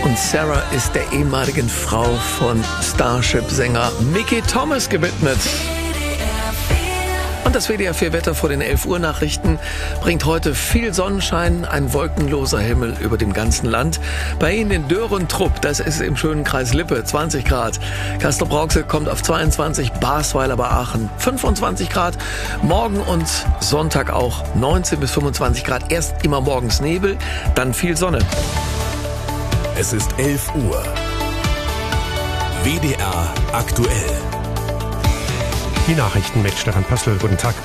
Und Sarah ist der ehemaligen Frau von Starship-Sänger Mickey Thomas gewidmet. Und das WDR 4 Wetter vor den 11 Uhr Nachrichten bringt heute viel Sonnenschein, ein wolkenloser Himmel über dem ganzen Land. Bei Ihnen in Dörren-Trupp, das ist im schönen Kreis Lippe, 20 Grad. Castrop-Rauxel kommt auf 22, Basweiler bei Aachen 25 Grad. Morgen und Sonntag auch 19 bis 25 Grad. Erst immer morgens Nebel, dann viel Sonne. Es ist 11 Uhr. WDR aktuell. Die Nachrichten mit Stefan Pössl. Guten Tag.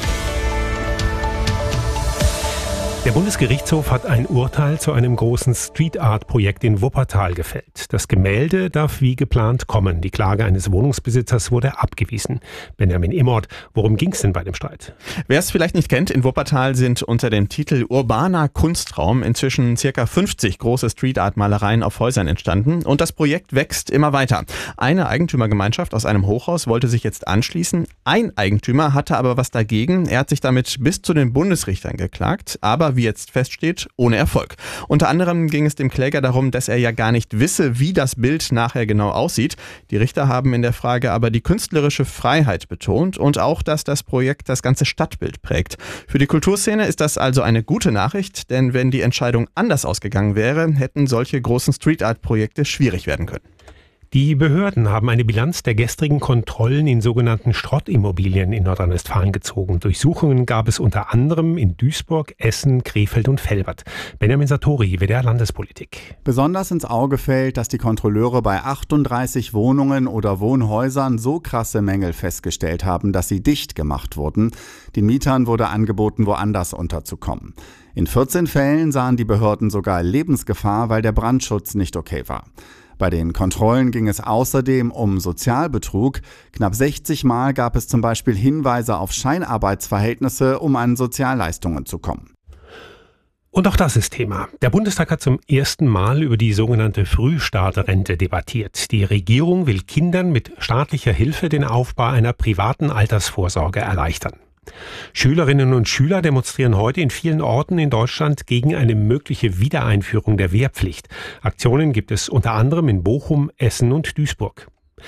Der Bundesgerichtshof hat ein Urteil zu einem großen Street-Art-Projekt in Wuppertal gefällt. Das Gemälde darf wie geplant kommen. Die Klage eines Wohnungsbesitzers wurde abgewiesen. Benjamin Immort, worum ging es denn bei dem Streit? Wer es vielleicht nicht kennt, in Wuppertal sind unter dem Titel Urbaner Kunstraum inzwischen ca. 50 große Street-Art-Malereien auf Häusern entstanden. Und das Projekt wächst immer weiter. Eine Eigentümergemeinschaft aus einem Hochhaus wollte sich jetzt anschließen. Ein Eigentümer hatte aber was dagegen. Er hat sich damit bis zu den Bundesrichtern geklagt. Aber wie jetzt feststeht, ohne Erfolg. Unter anderem ging es dem Kläger darum, dass er ja gar nicht wisse, wie das Bild nachher genau aussieht. Die Richter haben in der Frage aber die künstlerische Freiheit betont und auch, dass das Projekt das ganze Stadtbild prägt. Für die Kulturszene ist das also eine gute Nachricht, denn wenn die Entscheidung anders ausgegangen wäre, hätten solche großen Street-Art-Projekte schwierig werden können. Die Behörden haben eine Bilanz der gestrigen Kontrollen in sogenannten Schrottimmobilien in Nordrhein-Westfalen gezogen. Durchsuchungen gab es unter anderem in Duisburg, Essen, Krefeld und Velbert. Benjamin Satori, WDR Landespolitik. Besonders ins Auge fällt, dass die Kontrolleure bei 38 Wohnungen oder Wohnhäusern so krasse Mängel festgestellt haben, dass sie dicht gemacht wurden. Den Mietern wurde angeboten, woanders unterzukommen. In 14 Fällen sahen die Behörden sogar Lebensgefahr, weil der Brandschutz nicht okay war. Bei den Kontrollen ging es außerdem um Sozialbetrug. Knapp 60 Mal gab es zum Beispiel Hinweise auf Scheinarbeitsverhältnisse, um an Sozialleistungen zu kommen. Und auch das ist Thema. Der Bundestag hat zum ersten Mal über die sogenannte Frühstarterrente debattiert. Die Regierung will Kindern mit staatlicher Hilfe den Aufbau einer privaten Altersvorsorge erleichtern. Schülerinnen und Schüler demonstrieren heute in vielen Orten in Deutschland gegen eine mögliche Wiedereinführung der Wehrpflicht. Aktionen gibt es unter anderem in Bochum, Essen und Duisburg.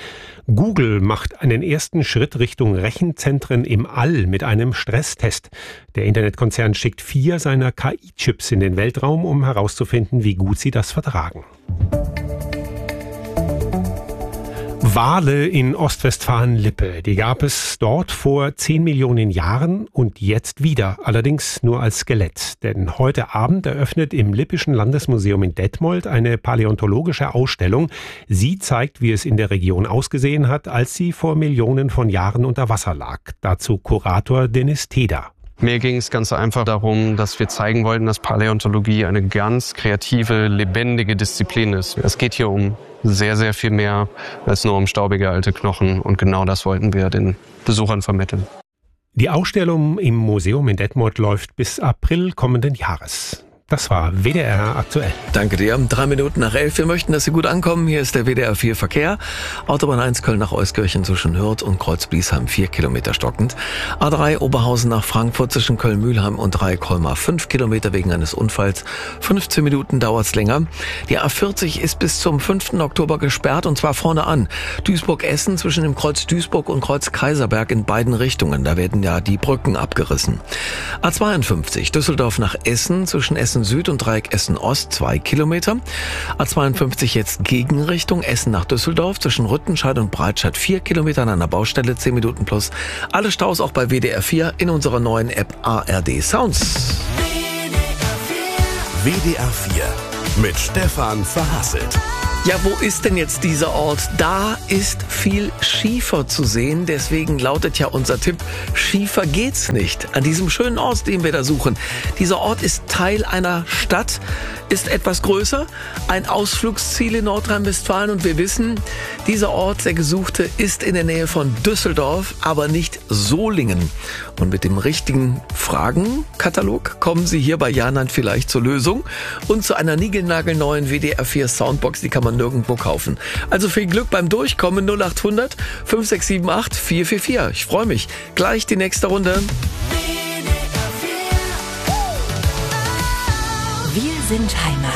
Google macht einen ersten Schritt Richtung Rechenzentren im All mit einem Stresstest. Der Internetkonzern schickt 4 seiner KI-Chips in den Weltraum, um herauszufinden, wie gut sie das vertragen. Wale in Ostwestfalen-Lippe, die gab es dort vor 10 Millionen Jahren und jetzt wieder, allerdings nur als Skelett. Denn heute Abend eröffnet im Lippischen Landesmuseum in Detmold eine paläontologische Ausstellung. Sie zeigt, wie es in der Region ausgesehen hat, als sie vor Millionen von Jahren unter Wasser lag. Dazu Kurator Dennis Teda. Mir ging es ganz einfach darum, dass wir zeigen wollten, dass Paläontologie eine ganz kreative, lebendige Disziplin ist. Es geht hier um sehr, sehr viel mehr als nur um staubige alte Knochen. Und genau das wollten wir den Besuchern vermitteln. Die Ausstellung im Museum in Detmold läuft bis April kommenden Jahres. Das war WDR aktuell. Danke dir. 3 Minuten nach 11. Wir möchten, dass Sie gut ankommen. Hier ist der WDR 4 Verkehr. Autobahn 1 Köln nach Euskirchen zwischen Hürth und Kreuz-Bliesheim 4 Kilometer stockend. A3 Oberhausen nach Frankfurt zwischen Köln-Mühlheim und Dreieck-Colmar 5 Kilometer wegen eines Unfalls. 15 Minuten dauert's länger. Die A40 ist bis zum 5. Oktober gesperrt und zwar vorne an. Duisburg-Essen zwischen dem Kreuz Duisburg und Kreuz Kaiserberg in beiden Richtungen. Da werden ja die Brücken abgerissen. A52 Düsseldorf nach Essen zwischen Essen Süd und Dreieck Essen Ost 2 Kilometer. A52 jetzt Gegenrichtung Essen nach Düsseldorf zwischen Rüttenscheid und Breitscheid 4 Kilometer an einer Baustelle 10 Minuten plus. Alle Staus auch bei WDR 4 in unserer neuen App ARD Sounds. WDR 4 mit Stefan Verhasselt. Ja, wo ist denn jetzt dieser Ort? Da ist viel Schiefer zu sehen. Deswegen lautet ja unser Tipp, schiefer geht's nicht. An diesem schönen Ort, den wir da suchen. Dieser Ort ist Teil einer Stadt, ist etwas größer, ein Ausflugsziel in Nordrhein-Westfalen. Und wir wissen, dieser Ort, der gesuchte, ist in der Nähe von Düsseldorf, aber nicht Solingen. Und mit dem richtigen Fragenkatalog kommen Sie hier bei Ja-Nein vielleicht zur Lösung und zu einer niegelnagelneuen WDR 4 Soundbox, die kann man nirgendwo kaufen. Also viel Glück beim Durchkommen 0800 5678 444. Ich freue mich. Gleich die nächste Runde. Wir sind Heimat.